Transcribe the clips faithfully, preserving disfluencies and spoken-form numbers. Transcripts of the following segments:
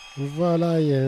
Voilà, il y a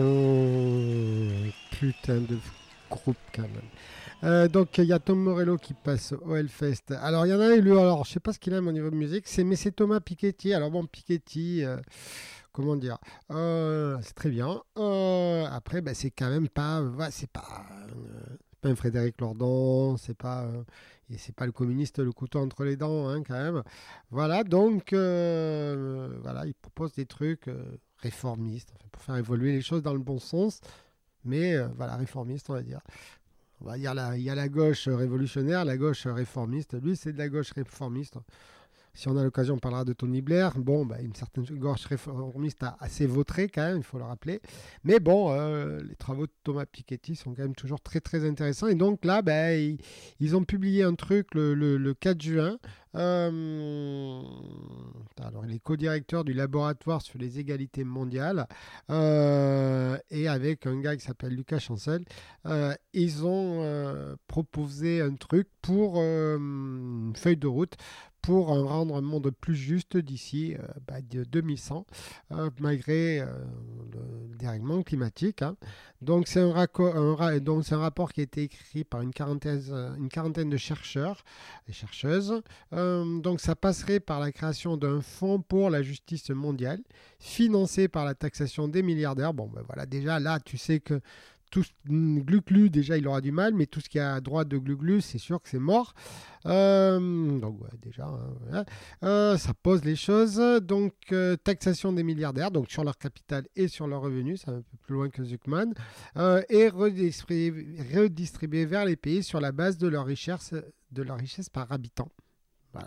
un putain de groupe quand même. Euh, donc il y a Tom Morello qui passe au Hellfest. Alors il y en a un, lui, alors je sais pas ce qu'il aime au niveau de musique, c'est mais c'est Thomas Piketty. Alors bon, Piketty, euh, comment dire, euh, c'est très bien. Euh, après, ben, c'est quand même pas, ouais, c'est pas, euh, pas un Frédéric Lordon, c'est pas, euh, et c'est pas le communiste le couteau entre les dents, hein, quand même. Voilà, donc euh, voilà, il propose des trucs euh, réformistes, enfin, pour faire évoluer les choses dans le bon sens, mais euh, voilà, réformiste, on va dire. On va dire là, il y a la gauche révolutionnaire, la gauche réformiste. Lui, c'est de la gauche réformiste. Si on a l'occasion, on parlera de Tony Blair. Bon, bah, une certaine gauche réformiste a assez vautré quand même, il faut le rappeler. Mais bon, euh, les travaux de Thomas Piketty sont quand même toujours très très intéressants. Et donc là, bah, ils, ils ont publié un truc le, le- le quatre juin. Euh, alors, il est co-directeur du laboratoire sur les égalités mondiales. Euh, et avec un gars qui s'appelle Lucas Chancel, euh, ils ont euh, proposé un truc pour euh, une feuille de route pour rendre un monde plus juste d'ici euh, bah, de deux mille cent, euh, malgré euh, le dérèglement climatique, hein. Donc c'est un, raco- un ra- donc c'est un rapport qui a été écrit par une quarantaine, une quarantaine de chercheurs et chercheuses. Euh, donc ça passerait par la création d'un fonds pour la justice mondiale, financé par la taxation des milliardaires. Bon, ben voilà, déjà là, tu sais que tout Gluclu, déjà, il aura du mal, mais tout ce qui est à droite de Gluclu, c'est sûr que c'est mort. Euh, donc, ouais, déjà, hein, voilà. Euh, ça pose les choses. Donc, euh, taxation des milliardaires, donc sur leur capital et sur leurs revenus, c'est un peu plus loin que Zuckman, euh, et redistribuer, redistribuer vers les pays sur la base de leur richesse, de leur richesse par habitant. Voilà.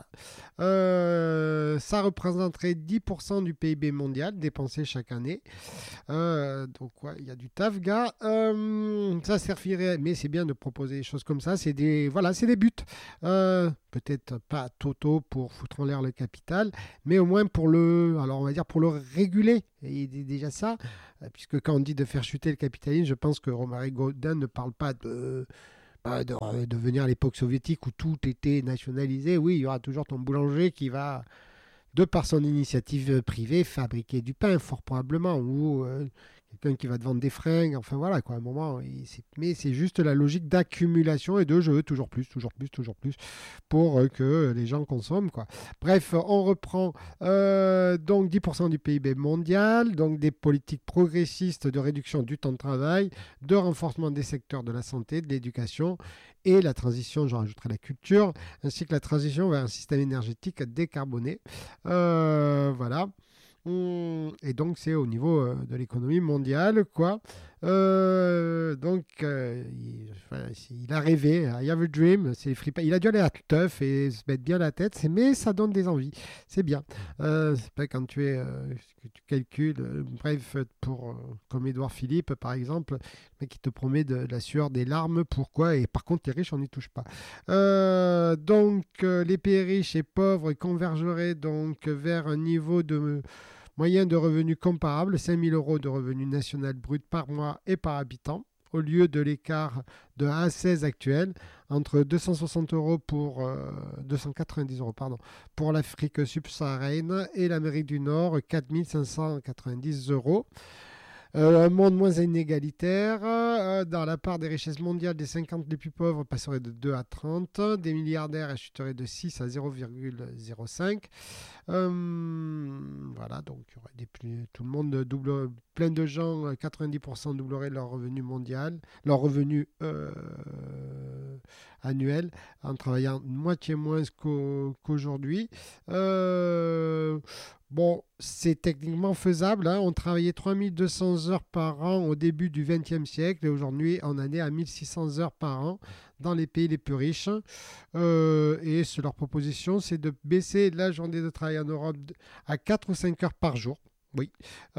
Euh, ça représenterait dix pour cent du P I B mondial dépensé chaque année. Euh, donc, ouais, il y a du taf, gars. Euh, ça servirait, mais c'est bien de proposer des choses comme ça. C'est des, voilà, c'est des buts. Euh, peut-être pas totaux pour foutre en l'air le capital, mais au moins pour le, alors on va dire pour le réguler. Et déjà ça, euh, puisque quand on dit de faire chuter le capitalisme, je pense que Romaric Gaudin ne parle pas de bah, de euh, devenir à l'époque soviétique où tout était nationalisé. Oui, il y aura toujours ton boulanger qui va de par son initiative privée, fabriquer du pain, fort probablement, ou euh, quelqu'un qui va te vendre des fringues, enfin voilà, quoi, à un moment, il- c'est- mais c'est juste la logique d'accumulation et de je veux toujours plus, toujours plus, toujours plus, pour euh, que les gens consomment, quoi. Bref, on reprend euh, donc dix pour cent du P I B mondial, donc des politiques progressistes de réduction du temps de travail, de renforcement des secteurs de la santé, de l'éducation et la transition, j'en rajouterai la culture, ainsi que la transition vers un système énergétique décarboné. Euh, voilà. Hum, Et donc, c'est au niveau euh, de l'économie mondiale, quoi. Euh, donc, euh, il, enfin, il a rêvé. I have a dream. C'est les fripa- Il a dû aller à teuf et se mettre bien la tête, c'est- mais ça donne des envies. C'est bien. Euh, c'est pas quand tu es, euh, que tu calcules, euh, bref, pour, euh, comme Édouard Philippe, par exemple, le mec qui te promet de, de la sueur, des larmes. Pourquoi? Et par contre, les riches, on n'y touche pas. Euh, donc, euh, les pays riches et pauvres convergeraient donc vers un niveau de moyen de revenus comparable, cinq mille euros de revenu national brut par mois et par habitant, au lieu de l'écart de un à seize actuel, entre deux cent soixante euros pour euh, deux cent quatre-vingt-dix euros pardon, pour l'Afrique subsaharienne et l'Amérique du Nord, quatre mille cinq cent quatre-vingt-dix euros. Euh, un monde moins inégalitaire, euh, dans la part des richesses mondiales des cinquante les plus pauvres passerait de deux à trente, des milliardaires elle chuterait de six à zéro virgule zéro cinq. Euh, voilà, donc il y aurait des plus, tout le monde double, plein de gens, quatre-vingt-dix pour cent doubleraient leur revenu mondial, leur revenu euh, annuel, en travaillant moitié moins qu'au- qu'aujourd'hui. Euh, bon, c'est techniquement faisable, hein. On travaillait trois mille deux cents heures par an au début du vingtième siècle et aujourd'hui on en est à mille six cents heures par an dans les pays les plus riches. Euh, et leur proposition, c'est de baisser la journée de travail en Europe à quatre ou cinq heures par jour. Oui.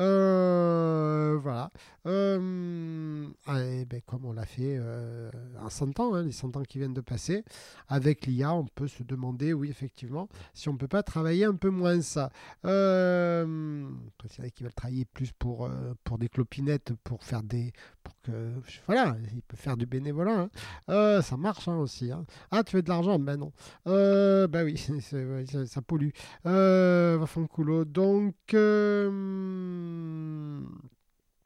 Euh, voilà. Euh, ah, et ben, comme on l'a fait euh, en cent ans, hein, les cent ans qui viennent de passer, avec l'I A, on peut se demander, oui, effectivement, si on ne peut pas travailler un peu moins ça. Euh, après, c'est vrai qu'ils veulent travailler plus pour, euh, pour des clopinettes, pour faire des. Pour que, voilà, ils peuvent faire du bénévolat, hein. Euh, ça marche, hein, aussi, hein. Ah, tu veux de l'argent? Ben non. Euh, bah oui, c'est- ouais, ça, ça pollue. Euh, va faire un coulo. Donc, euh,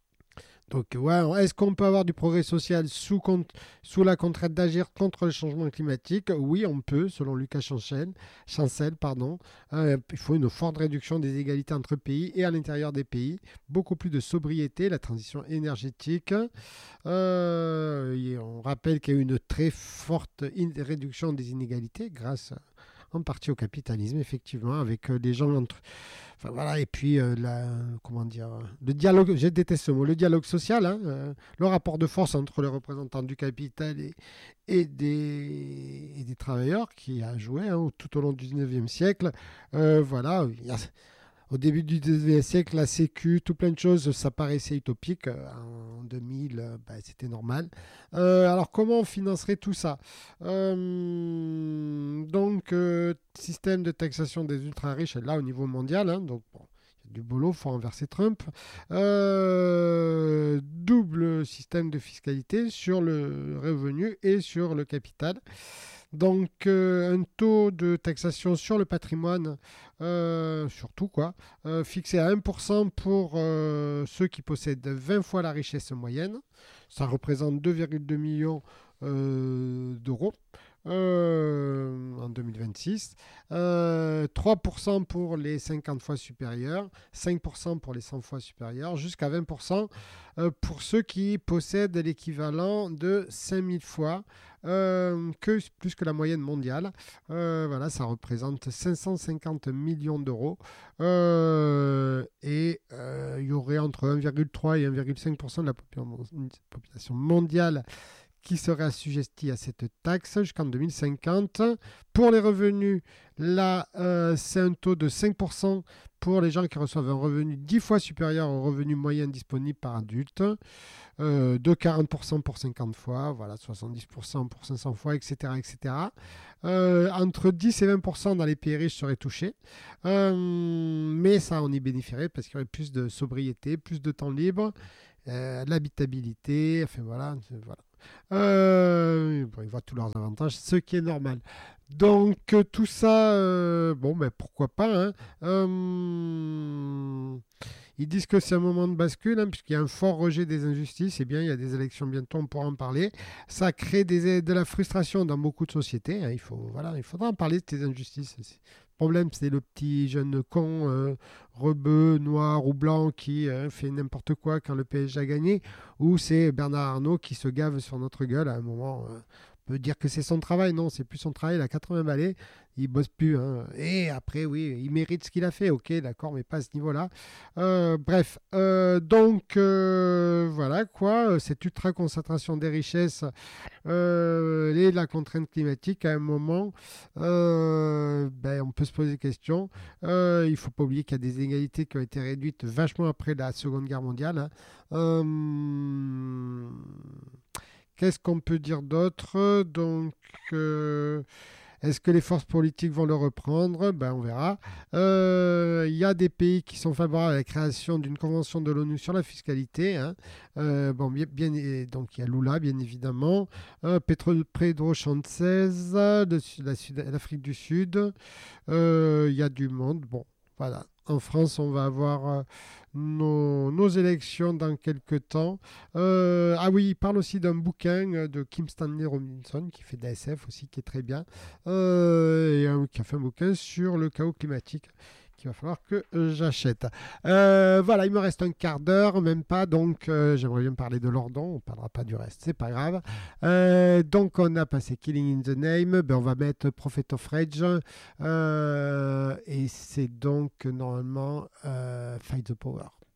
Donc, ouais, est-ce qu'on peut avoir du progrès social sous, con- sous la contrainte d'agir contre le changement climatique? Oui, on peut, selon Lucas Chancel. Chancel, pardon. Euh, il faut une forte réduction des inégalités entre pays et à l'intérieur des pays. Beaucoup plus de sobriété, la transition énergétique. Euh, et on rappelle qu'il y a eu une très forte in- réduction des inégalités grâce en partie au capitalisme, effectivement, avec euh, des gens entre. Enfin voilà, et puis euh, la, comment dire, le dialogue, je déteste ce mot, le dialogue social, hein, euh, le rapport de force entre les représentants du capital et, et, des, et des travailleurs qui a joué hein, tout au long du dix-neuvième siècle. Euh, voilà, il y a au début du dix-neuvième siècle, la Sécu, tout plein de choses, ça paraissait utopique. En deux mille, euh, bah, c'était normal. Euh, alors, comment on financerait tout ça? Euh, Donc, euh, système de taxation des ultra-riches, là, au niveau mondial. Hein, donc, bon, il y a du boulot, il faut renverser Trump. Euh, double système de fiscalité sur le revenu et sur le capital. Donc, euh, un taux de taxation sur le patrimoine, euh, surtout quoi, euh, fixé à un pour cent pour euh, ceux qui possèdent vingt fois la richesse moyenne. Ça représente deux virgule deux millions euh, d'euros euh, en deux mille vingt-six. Euh, trois pour cent pour les cinquante fois supérieurs, cinq pour cent pour les cent fois supérieurs, jusqu'à vingt pour cent euh, pour ceux qui possèdent l'équivalent de cinq mille fois euh, que, plus que la moyenne mondiale. Euh, voilà, ça représente cinq cent cinquante millions d'euros. Euh, et euh, il y aurait entre un virgule trois et un virgule cinq pour cent de la population mondiale qui serait assujetti à cette taxe jusqu'en deux mille cinquante. Pour les revenus, là, euh, c'est un taux de cinq pour cent pour les gens qui reçoivent un revenu dix fois supérieur au revenu moyen disponible par adulte, euh, de quarante pour cent pour cinquante fois, voilà, soixante-dix pour cent pour cinq cents fois, et cetera et cetera. Euh, entre dix et vingt pour cent dans les pays riches seraient touchés. Euh, mais ça, on y bénéficierait parce qu'il y aurait plus de sobriété, plus de temps libre, euh, l'habitabilité, enfin voilà, voilà. Euh, bon, ils voient tous leurs avantages, ce qui est normal. Donc euh, tout ça, euh, bon, ben pourquoi pas. Hein. Euh, ils disent que c'est un moment de bascule, hein, puisqu'il y a un fort rejet des injustices. Et bien, il y a des élections bientôt, on pourra en parler. Ça crée des, de la frustration dans beaucoup de sociétés. Hein. Il faut, voilà, il faudra en parler de ces injustices. Le problème, c'est le petit jeune con, euh, rebeu, noir ou blanc qui euh, fait n'importe quoi quand le P S G a gagné, ou c'est Bernard Arnault qui se gave sur notre gueule à un moment. Euh, on peut dire que c'est son travail, non, c'est plus son travail, il a quatre-vingts balais, il bosse plus. Hein. Et après, oui, il mérite ce qu'il a fait, ok, d'accord, mais pas à ce niveau-là. Euh, bref, euh, donc euh, voilà quoi, cette ultra concentration des richesses euh, et la contrainte climatique, à un moment, euh, ben, on peut se poser des questions. Euh, il ne faut pas oublier qu'il y a des inégalités qui ont été réduites vachement après la Seconde Guerre mondiale. Hein. Euh, Qu'est-ce qu'on peut dire d'autre? Donc, euh, est-ce que les forces politiques vont le reprendre? Ben, on verra. Euh, Il y a des pays qui sont favorables à la création d'une convention de l'ONU sur la fiscalité. Hein. Euh, bon, bien, bien, donc il y a Lula, bien évidemment. Euh, Pedro, Pedro Sanchez, de la Sud- l'Afrique du Sud. Euh, Il y a du monde. Bon, voilà. En France, on va avoir euh, nos, nos élections dans quelques temps. Euh, ah oui, il parle aussi d'un bouquin euh, de Kim Stanley Robinson, qui fait de la S F aussi, qui est très bien, euh, et euh, qui a fait un bouquin sur le chaos climatique qu'il va falloir que euh, j'achète. Euh, voilà, il me reste un quart d'heure, même pas, donc euh, j'aimerais bien parler de Lordon, on ne parlera pas du reste, c'est pas grave. Euh, donc on a passé Killing in the Name, ben, on va mettre Prophet of Rage, euh, et c'est donc normalement euh, Fight the Power.